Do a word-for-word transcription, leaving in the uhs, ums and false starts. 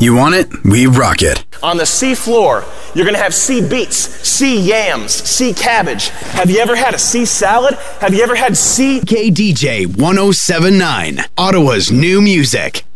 You want it? We rock it. On the sea floor, you're going to have sea beets, sea yams, sea cabbage. Have you ever had a sea salad? Have you ever had sea... K D J one oh seven point nine, Ottawa's new music.